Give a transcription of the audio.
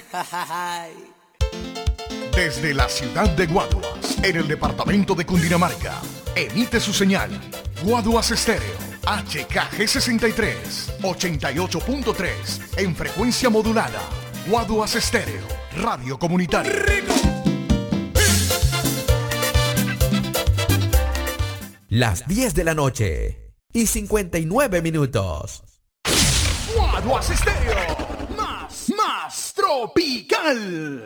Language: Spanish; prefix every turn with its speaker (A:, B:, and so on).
A: Desde la ciudad de Guaduas, en el departamento de Cundinamarca, emite su señal Guaduas Estéreo, HKG63, 88.3, en frecuencia modulada. Guaduas Estéreo, radio comunitaria.
B: Las 10 de la noche y 59 minutos.
A: Guaduas Estéreo, más tropical.